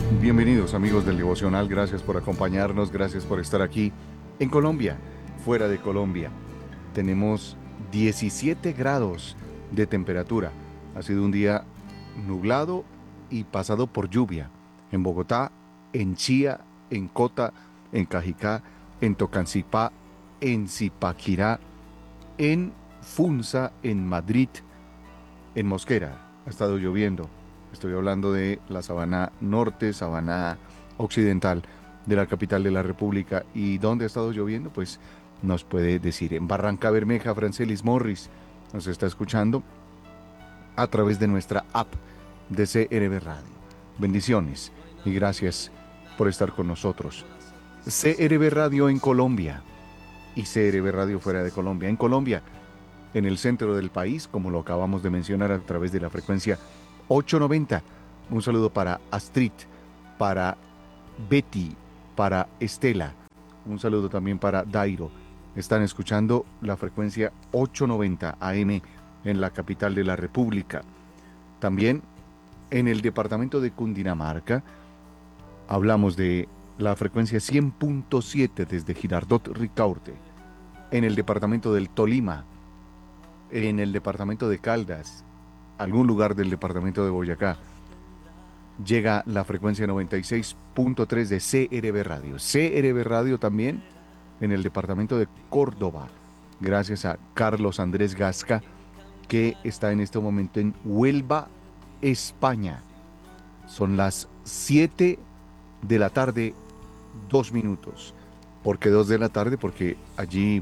Bienvenidos amigos del Devocional, gracias por acompañarnos, gracias por estar aquí en Colombia, fuera de Colombia. Tenemos 17 grados de temperatura. Ha sido un día nublado y pasado por lluvia. En Bogotá, en Chía, en Cota, en Cajicá, en Tocancipá, en Zipaquirá, en Funza, en Madrid, en Mosquera. Ha estado lloviendo. Estoy hablando de la sabana norte, sabana occidental de la capital de la República. ¿Y dónde ha estado lloviendo? Pues nos puede decir. En Barranca Bermeja, Francelis Morris nos está escuchando a través de nuestra app de CRB Radio. Bendiciones y gracias por estar con nosotros. CRB Radio en Colombia y CRB Radio fuera de Colombia. En Colombia, en el centro del país, como lo acabamos de mencionar a través de la frecuencia 890. Un saludo para Astrid, para Betty, para Estela. Un saludo también para Dairo. Están escuchando la frecuencia 890 AM en la capital de la República. También en el departamento de Cundinamarca hablamos de la frecuencia 100.7 desde Girardot Ricaurte. En el departamento del Tolima, en el departamento de Caldas, algún lugar del departamento de Boyacá, llega la frecuencia 96.3 de CRB Radio. CRB Radio también en el departamento de Córdoba, gracias a Carlos Andrés Gasca, que está en este momento en Huelva, España. Son las 7 de la tarde, 2 minutos. ¿Por qué 2 de la tarde? Porque allí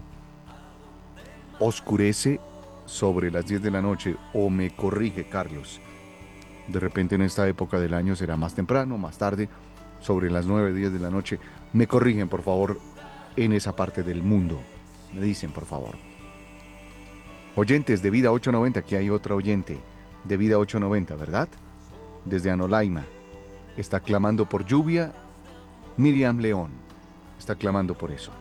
oscurece sobre las 10 de la noche, o me corrige Carlos. De repente en esta época del año será más temprano, más tarde, sobre las 9, 10 de la noche. Me corrigen, por favor, en esa parte del mundo. Me dicen, por favor. Oyentes de Vida 890, aquí hay otra oyente de Vida 890, ¿verdad? Desde Anolaima. Está clamando por lluvia. Miriam León está clamando por eso.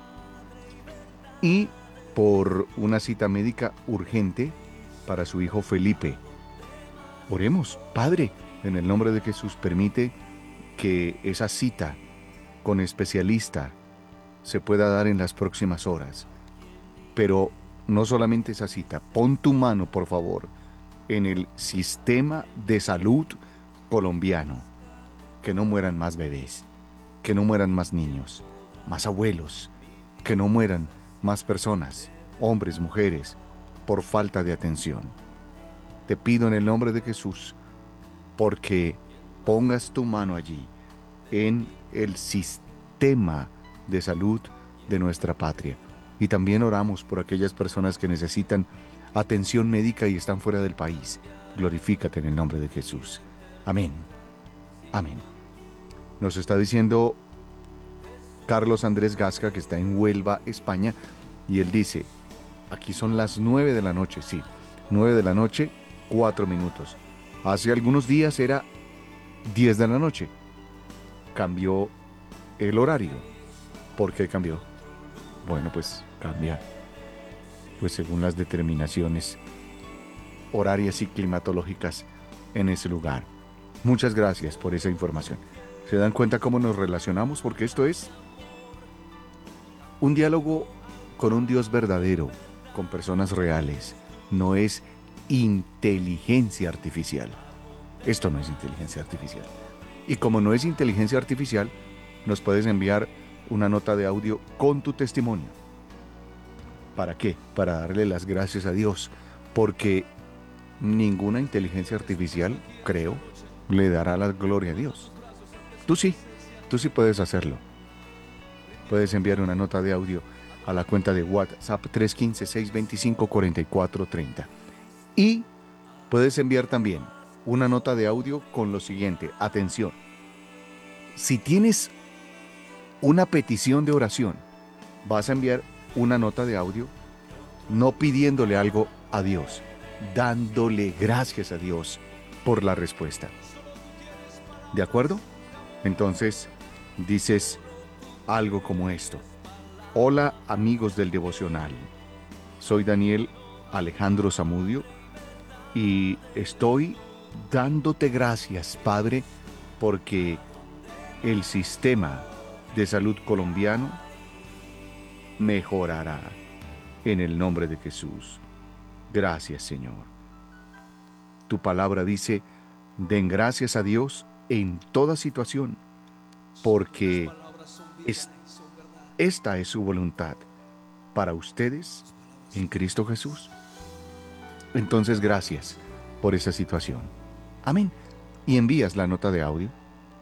Y por una cita médica urgente para su hijo Felipe. Oremos, Padre, en el nombre de Jesús, permite que esa cita con especialista se pueda dar en las próximas horas. Pero no solamente esa cita, pon tu mano, por favor, en el sistema de salud colombiano. Que no mueran más bebés, que no mueran más niños, más abuelos, que no mueran más personas, hombres, mujeres, por falta de atención. Te pido en el nombre de Jesús, porque pongas tu mano allí, en el sistema de salud de nuestra patria. Y también oramos por aquellas personas que necesitan atención médica y están fuera del país. Glorifícate en el nombre de Jesús. Amén. Amén. Nos está diciendo Carlos Andrés Gasca, que está en Huelva, España, y él dice, aquí son las 9 de la noche, sí, 9 de la noche, 4 minutos. Hace algunos días era 10 de la noche. Cambió el horario. ¿Por qué cambió? Bueno, pues cambia, pues según las determinaciones horarias y climatológicas en ese lugar. Muchas gracias por esa información. ¿Se dan cuenta cómo nos relacionamos? Porque esto es un diálogo con un Dios verdadero, con personas reales. No es inteligencia artificial. Esto no es inteligencia artificial. Y como no es inteligencia artificial, nos puedes enviar una nota de audio con tu testimonio. ¿Para qué? Para darle las gracias a Dios. Porque ninguna inteligencia artificial, creo, le dará la gloria a Dios. Tú sí puedes hacerlo. Puedes enviar una nota de audio a la cuenta de WhatsApp 315-625-4430. Y puedes enviar también una nota de audio con lo siguiente. Atención. Si tienes una petición de oración, vas a enviar una nota de audio no pidiéndole algo a Dios, dándole gracias a Dios por la respuesta. ¿De acuerdo? Entonces, dices algo como esto. Hola amigos del devocional, soy Daniel Alejandro Zamudio y estoy dándote gracias, Padre, porque el sistema de salud colombiano mejorará en el nombre de Jesús. Gracias, Señor. Tu palabra dice, den gracias a Dios en toda situación, porque esta es su voluntad para ustedes en Cristo Jesús. Entonces, gracias por esa situación. Amén. Y envías la nota de audio.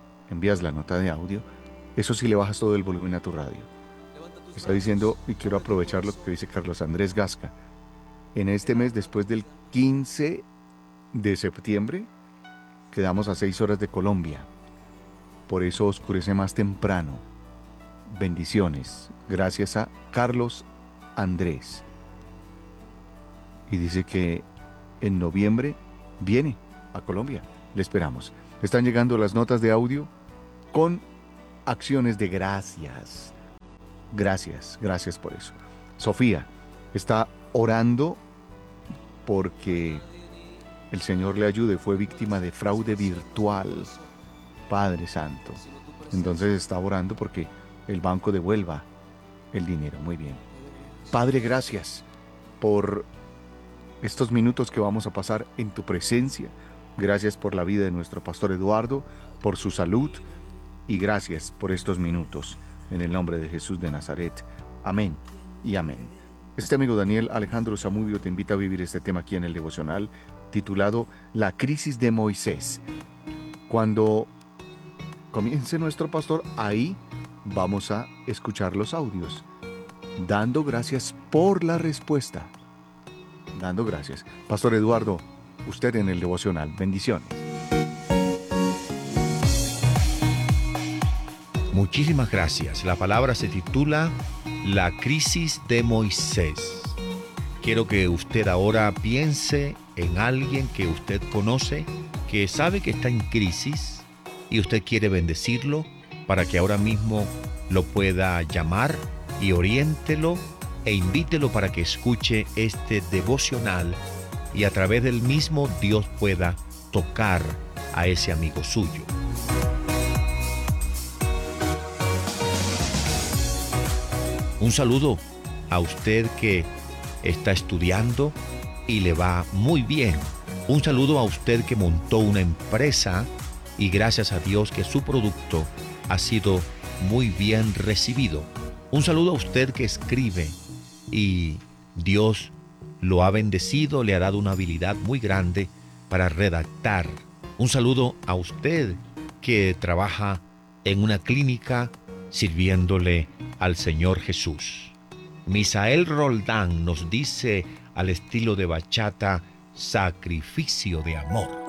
Eso sí, le bajas todo el volumen a tu radio. Está diciendo, y quiero aprovechar lo que dice Carlos Andrés Gasca, en este mes, después del 15 de septiembre, quedamos a 6 horas de Colombia. Por eso oscurece más temprano. Bendiciones. Gracias a Carlos Andrés. Y dice que en noviembre viene a Colombia. Le esperamos. Están llegando las notas de audio con acciones de gracias. Gracias por eso. Sofía está orando porque el Señor le ayude. Fue víctima de fraude virtual. Padre Santo. Entonces está orando porque el banco devuelva el dinero. Muy bien. Padre, gracias por estos minutos que vamos a pasar en tu presencia. Gracias por la vida de nuestro pastor Eduardo, por su salud, y gracias por estos minutos. En el nombre de Jesús de Nazaret. Amén y amén. Este amigo Daniel Alejandro Zamudio te invita a vivir este tema aquí en el devocional, titulado La crisis de Moisés. Cuando comience nuestro pastor, ahí vamos a escuchar los audios, dando gracias por la respuesta. Dando gracias. Pastor Eduardo, usted en el devocional. Bendiciones. Muchísimas gracias. La palabra se titula La crisis de Moisés. Quiero que usted ahora piense en alguien que usted conoce, que sabe que está en crisis y usted quiere bendecirlo para que ahora mismo lo pueda llamar y oriéntelo e invítelo para que escuche este devocional y a través del mismo Dios pueda tocar a ese amigo suyo. Un saludo a usted que está estudiando y le va muy bien. Un saludo a usted que montó una empresa y gracias a Dios que su producto ha sido muy bien recibido. Un saludo a usted que escribe y Dios lo ha bendecido, le ha dado una habilidad muy grande para redactar. Un saludo a usted que trabaja en una clínica sirviéndole al Señor Jesús. Misael Roldán nos dice al estilo de bachata, sacrificio de amor.